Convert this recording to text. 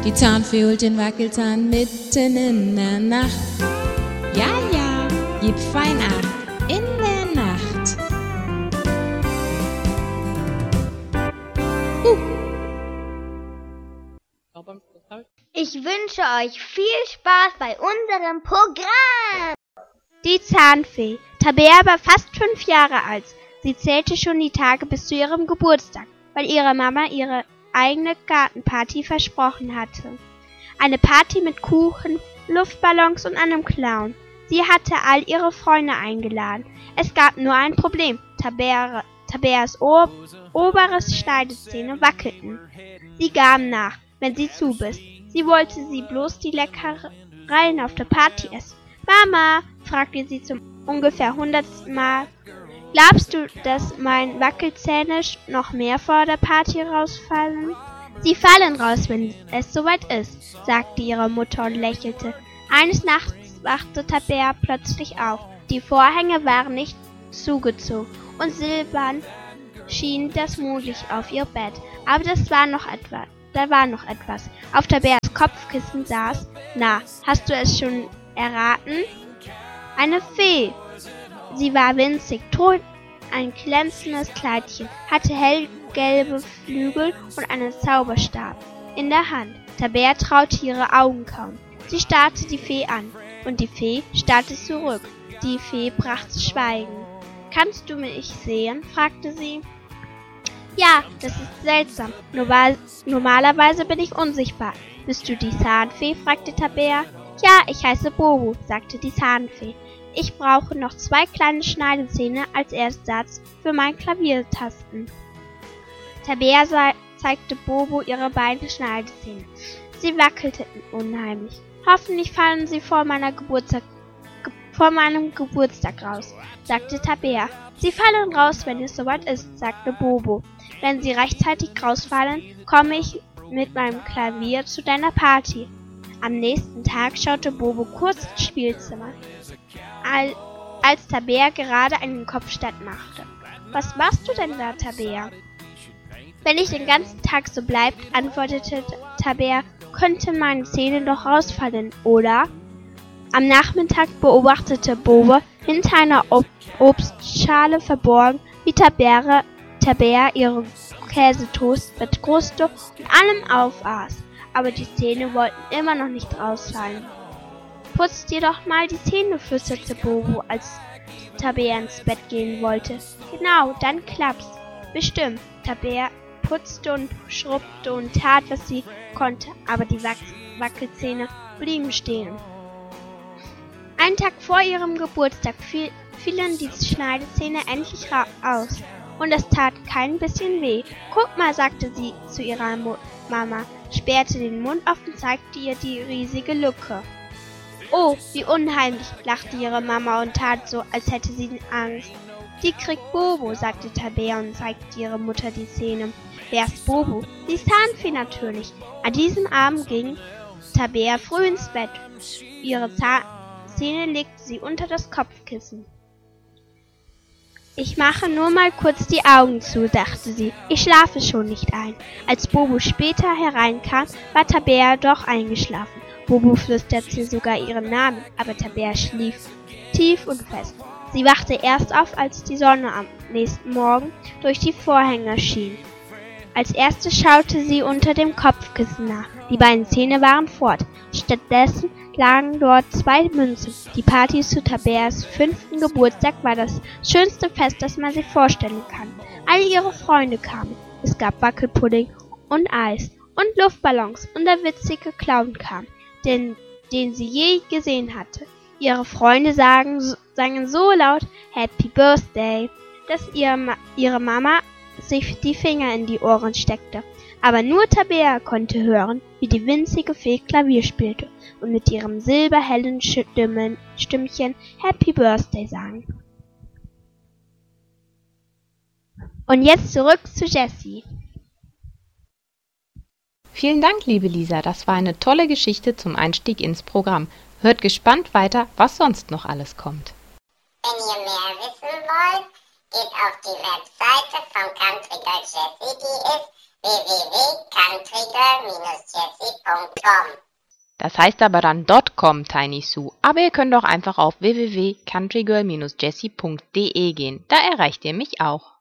Die Zahnfee holt den Wackelzahn mitten in der Nacht. Ja, ja, gib fein Acht in der Nacht. Ich wünsche euch viel Spaß bei unserem Programm. Die Zahnfee. Tabea war fast 5 Jahre alt. Sie zählte schon die Tage bis zu ihrem Geburtstag, weil ihre Mama ihre eigene Gartenparty versprochen hatte. Eine Party mit Kuchen, Luftballons und einem Clown. Sie hatte all ihre Freunde eingeladen. Es gab nur ein Problem. Tabeas oberes Schneidezähne wackelten. Sie gaben nach, wenn sie zu biss. Sie wollte sie bloß die Leckereien auf der Party essen. »Mama«, fragte sie zum ungefähr 100. Mal, »glaubst du, dass meine Wackelzähne noch mehr vor der Party rausfallen?« »Sie fallen raus, wenn es soweit ist«, sagte ihre Mutter und lächelte. Eines Nachts wachte Tabea plötzlich auf. Die Vorhänge waren nicht zugezogen und silbern schien das Mondlicht auf ihr Bett. Aber da war noch etwas. Auf Tabeas Kopfkissen saß, na, hast du es schon erraten? Eine Fee. Sie war winzig, trug ein glänzendes Kleidchen, hatte hellgelbe Flügel und einen Zauberstab in der Hand. Tabea traute ihre Augen kaum. Sie starrte die Fee an, und die Fee starrte zurück. Die Fee brachte Schweigen. »Kannst du mich sehen?« fragte sie. »Ja, das ist seltsam. Normalerweise bin ich unsichtbar. Bist du die Zahnfee?« fragte Tabea. »Ja, ich heiße Bobo«, sagte die Zahnfee. »Ich brauche noch 2 kleine Schneidezähne als Ersatz für meine Klaviertasten.« Tabea zeigte Bobo ihre beiden Schneidezähne. Sie wackelten unheimlich. »Hoffentlich fallen sie vor meinem Geburtstag raus«, sagte Tabea. »Sie fallen raus, wenn es soweit ist«, sagte Bobo. »Wenn sie rechtzeitig rausfallen, komme ich mit meinem Klavier zu deiner Party.« Am nächsten Tag schaute Bobo kurz ins Spielzimmer, als Tabea gerade einen Kopfstand machte. »Was machst du denn da, Tabea?« »Wenn ich den ganzen Tag so bleibt«, antwortete Tabea, »könnten meine Zähne doch rausfallen, oder?« Am Nachmittag beobachtete Bobo hinter einer Obstschale verborgen, wie Tabea ihren Käsetoast mit Kruste und allem aufaß. Aber die Zähne wollten immer noch nicht rausfallen. »Putz dir doch mal die Zähne«, flüsterte Bobo, als Tabea ins Bett gehen wollte. »Genau, dann klappt's. Bestimmt.« Tabea putzte und schrubbte und tat, was sie konnte, aber die Wackelzähne blieben stehen. Einen Tag vor ihrem Geburtstag fielen die Schneidezähne endlich aus, und es tat kein bisschen weh. »Guck mal«, sagte sie zu ihrer Mama, sperrte den Mund auf und zeigte ihr die riesige Lücke. »Oh, wie unheimlich«, lachte ihre Mama und tat so, als hätte sie Angst. »Die kriegt Bobo«, sagte Tabea und zeigte ihrer Mutter die Zähne. »Wer ist Bobo?« »Die Zahnfee natürlich.« An diesem Abend ging Tabea früh ins Bett. Ihre Zähne legte sie unter das Kopfkissen. »Ich mache nur mal kurz die Augen zu«, dachte sie. »Ich schlafe schon nicht ein.« Als Bobo später hereinkam, war Tabea doch eingeschlafen. Bobo flüsterte sogar ihren Namen, aber Tabea schlief tief und fest. Sie wachte erst auf, als die Sonne am nächsten Morgen durch die Vorhänge schien. Als erste schaute sie unter dem Kopfkissen nach. Die beiden Zähne waren fort. Stattdessen lagen dort 2 Münzen. Die Party zu Tabeas 5. Geburtstag war das schönste Fest, das man sich vorstellen kann. All ihre Freunde kamen. Es gab Wackelpudding und Eis und Luftballons, und der witzige Clown kam, den sie je gesehen hatte. Ihre Freunde sangen so laut »Happy Birthday«, dass ihre Mama sich die Finger in die Ohren steckte. Aber nur Tabea konnte hören, wie die winzige Fee Klavier spielte und mit ihrem silberhellen Stimmchen »Happy Birthday« sang. Und jetzt zurück zu Jessie. Vielen Dank, liebe Lisa, das war eine tolle Geschichte zum Einstieg ins Programm. Hört gespannt weiter, was sonst noch alles kommt. Wenn ihr mehr wissen wollt, geht auf die Webseite von Country Girl Jessie, die ist www.countrygirl-jessie.com. Das heißt aber dann .com, Tiny Sue. Aber ihr könnt auch einfach auf www.countrygirl-jessie.de gehen. Da erreicht ihr mich auch.